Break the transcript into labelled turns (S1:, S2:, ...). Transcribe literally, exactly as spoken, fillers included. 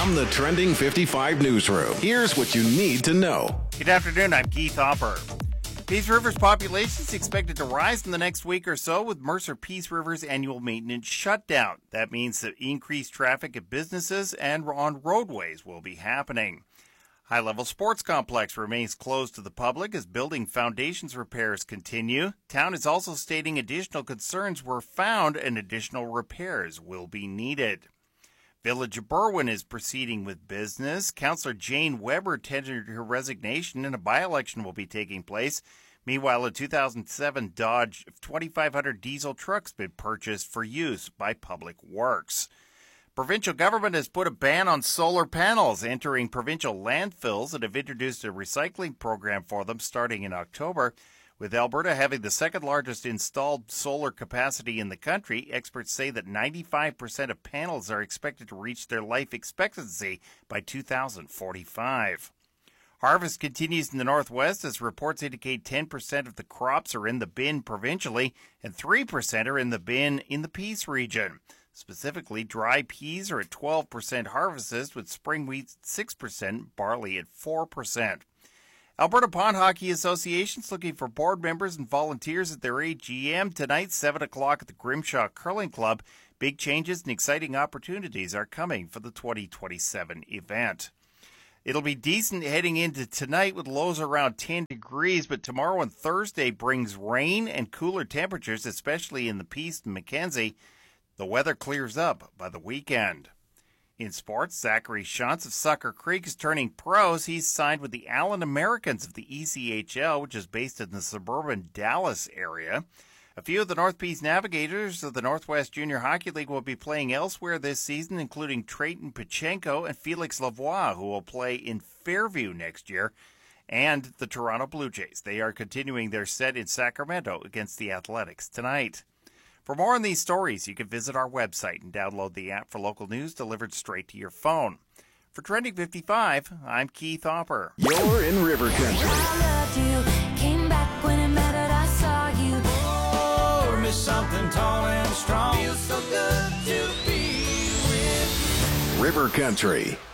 S1: From the Trending fifty-five newsroom, here's what you need to know.
S2: Good afternoon, I'm Keith Hopper. Peace River's population is expected to rise in the next week or so with Mercer Peace River's annual maintenance shutdown. That means that increased traffic at businesses and on roadways will be happening. High-level sports complex remains closed to the public as building foundations repairs continue. Town is also stating additional concerns were found and additional repairs will be needed. Village of Berwyn is proceeding with business. Councillor Jane Weber tendered her resignation and a by-election will be taking place. Meanwhile, a two thousand seven Dodge twenty-five hundred diesel truck's been purchased for use by Public Works. Provincial government has put a ban on solar panels entering provincial landfills and have introduced a recycling program for them starting in October. With Alberta having the second largest installed solar capacity in the country, experts say that ninety-five percent of panels are expected to reach their life expectancy by two thousand forty-five. Harvest continues in the northwest as reports indicate ten percent of the crops are in the bin provincially and three percent are in the bin in the Peace region. Specifically, dry peas are at twelve percent harvested, with spring wheat six percent, barley at four percent. Alberta Pond Hockey Association is looking for board members and volunteers at their A G M tonight, seven o'clock at the Grimshaw Curling Club. Big changes and exciting opportunities are coming for the twenty twenty-seven event. It'll be decent heading into tonight with lows around ten degrees, but tomorrow and Thursday brings rain and cooler temperatures, especially in the Peace and Mackenzie. The weather clears up by the weekend. In sports, Zachary Shantz of Sucker Creek is turning pros. He's signed with the Allen Americans of the E C H L, which is based in the suburban Dallas area. A few of the North Peace Navigators of the Northwest Junior Hockey League will be playing elsewhere this season, including Trayton Pachenko and Felix Lavoie, who will play in Fairview next year, and the Toronto Blue Jays. They are continuing their set in Sacramento against the Athletics tonight. For more on these stories, you can visit our website and download the app for local news delivered straight to your phone. For Trending fifty-five, I'm Keith Hopper.
S1: You're in River Country.
S3: I loved you, came back when it mattered, I saw you.
S4: Oh, miss something tall and strong. Feels so good to be with you.
S1: River Country.